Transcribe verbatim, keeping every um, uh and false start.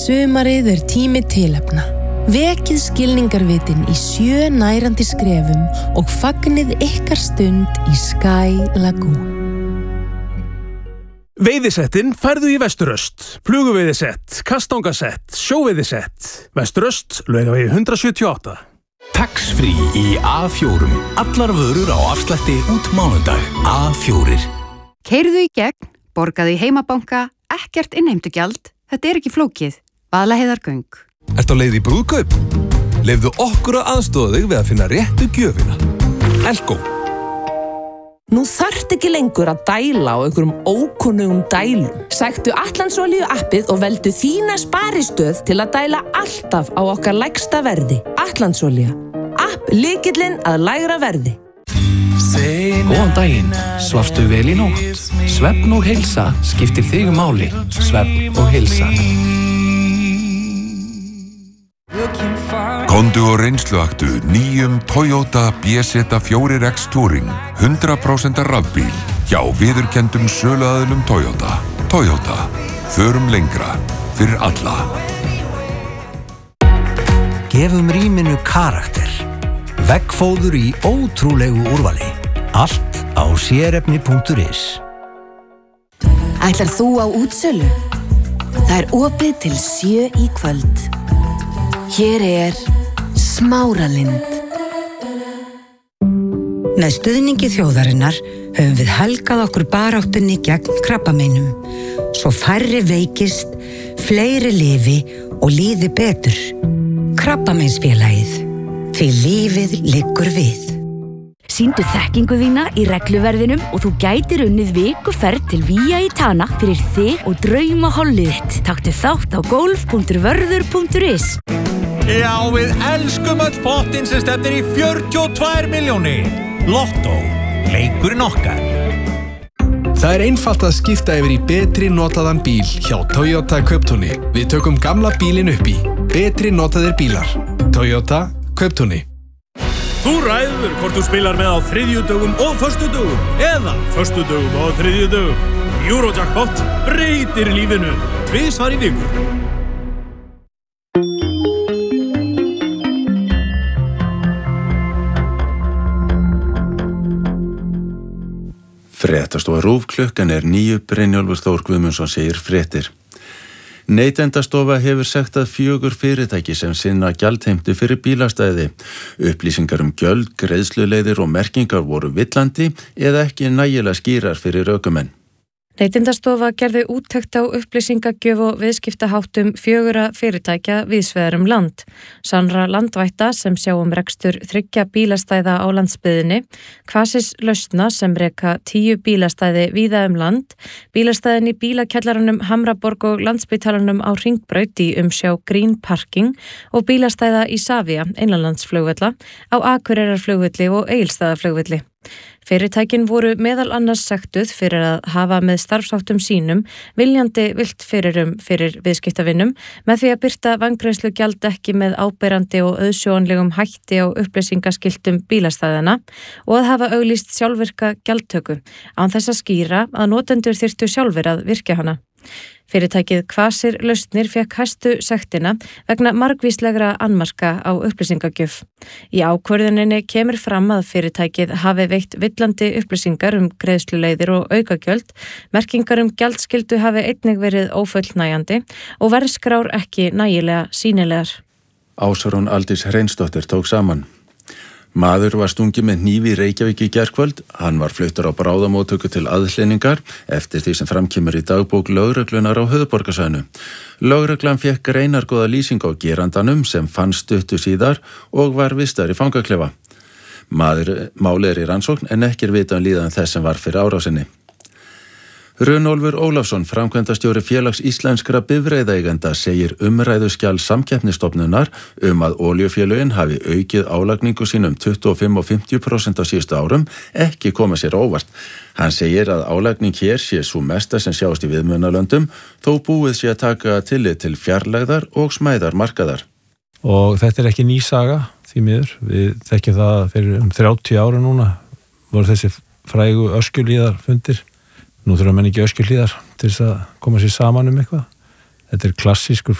Sumarið er tími tilefna. Vekið skilningarvitin í sjö nærandi skrefum og fagnið ykkar stund í Sky Lagoon. Veiðisettin færðu í Vesturöst. Fluguveiðisett, kastangasett, sjóveiðisett. Vesturöst, Laugavegi hundrað sjötíu og átta. Tax-free í A fjórum. Allar vörur á afslætti út mánudag. A fjórir. Keyrðu í gegn, borgaðu í heimabanka, ekkert innheimtugjald. Þetta er ekki flókið. Vaðlaheiðargöng. Ertu á leið í brúðkaup? Leyfðu okkur að aðstoða þig við að finna réttu gjöfina. Elko. Nú þarft ekki lengur að dæla á einhverjum ókunnugum dælum. Sæktu Atlandsolíu appið og veldu þína sparistöð til að dæla alltaf á okkar lægsta verði. Atlandsolía. App lykillinn að lægra verði. Góðan daginn, svafstu vel í nótt? Svefn og heilsa skiptir þig máli. Svefn og heilsa. Komdu og reynsluaktu nýjum Toyota B Z fjögur X Touring hundrað prósent rafbíl hjá viðurkenndum söluaðilum Toyota. Toyota. Förum lengra fyrir alla. Gefum rýminu karakter. Veggfóður í ótrúlegu úrvali. Allt á sérefni punktur is. Ætlar þú á útsölu? Það er opið til sjö í kvöld. Hér er Smáralind. Með stuðningi þjóðarinnar höfum við helgað okkur baráttunni gegn krabbameinum. Svo færri veikist, fleiri lifi og líði betur. Krabbameinsfélagið. Því lífið liggur við. Sýndu þekkingu þína í regluverðinum og þú gætir unnið vikuferð til Vía Itana fyrir þig og draumahollið þitt. Taktu þátt á golf punktur vörður punktur is. Já, við elskum öll pottinn sem stefnir í fjörutíu og tvær milljónir. Lottó, leikurinn okkar. Það er einfalt að skipta yfir í betri notaðan bíl hjá Toyota Kauptúni. Við tökum gamla bílinn upp í. Betri notaðir bílar. Toyota Kauptúni. Þú ræður hvort þú spilar með á þriðjudögum og föstudögum eða föstudögum og þriðjudögum. Eurojackpot breytir lífinu tvisvar í viku. Fréttastofa RÚV, klukkan er níu, Brynjólfur Þór Guðmundsson segir fréttir. Neytendastofa hefur sagt að fjögur fyrirtæki sem sinna gjaldheimtu fyrir bílastæði. Upplýsingar um gjöld, greiðsluleiðir og merkingar voru villandi eða ekki nægilega skýrar fyrir ökumenn. Neytendastofa gerði úttekt á upplýsingagjöf og viðskiptaháttum fjögurra fyrirtækja víðsvegar um land. Sandra Landvætta sem sjá um rekstur þriggja bílastæða á landsbyggðinni, Kvasis Lausna sem reka tíu bílastæði víða um land, bílastæðin í bílakjallaranum Hamraborg og Landspítalanum á Hringbraut í umsjá Green Parking og bílastæða í Savia, innanlandsflugvella, á Akureyrarflugvelli og Egilsstaðaflugvelli. Fyrirtækin voru meðal annars sektuð fyrir að hafa með starfsháttum sínum viljandi vilt fyrirum fyrir viðskiptavinnum með því að birta vangreiðslugjald ekki með áberandi og auðsjónlegum hætti á upplýsingaskiltum bílastæðina og að hafa auglýst sjálfvirka gjaldtöku án þess að skýra að notendur þyrftu sjálfir að virkja hana. Fyrirtækið Kvasir Lausnir fékk hæstu sektina vegna margvíslegra annmarka á upplýsingagjöf. Í ákvörðuninni kemur fram að fyrirtækið hafi veitt villandi upplýsingar um greiðsluleiðir og aukagjöld, merkingar um gjaldskyldu hafi einnig verið ófullnægjandi og verðskrár ekki nægilega sýnilegar. Ásrún Aldís Hreinsdóttir tók saman. Maður var stungið með hnífi í Reykjavík í gærkvöld. Hann var fluttur á bráðamóttöku til aðhlynningar eftir því sem framkemur í dagbók lögreglunar á höfuðborgarsvæðinu. Lögreglan fékk greinargóða lýsing á gerandanum sem fannst stuttu síðar og var vistar í fangaklefa. Maður málið er í rannsókn en ekki er vitað um líðan þess sem var fyrir árásinni. Runólfur Ólafsson, framkvæmdastjóri Félags íslenskra bifreiðaeigenda, segir umræðuskjal Samkeppnisstofnunar um að olíufélögin hafi aukið álagningu sín um tuttugu og fimm og fimmtíu prósent á síðustu árum ekki koma sér á óvart. Hann segir að álagning hér sé sú mesta sem sjást í viðmiðunarlöndum, þó búið sé að taka tillit til fjarlægðar og smæðar markaðar. Og þetta er ekki ný saga, því miður. Við þekkjum það fyrir um þrjátíu ára núna voru þessi frægu öskjulíðar fundir. Nú þurfa menn ekki öskjuhlíðar til þess að koma sér saman um eitthvað. Þetta er klassískur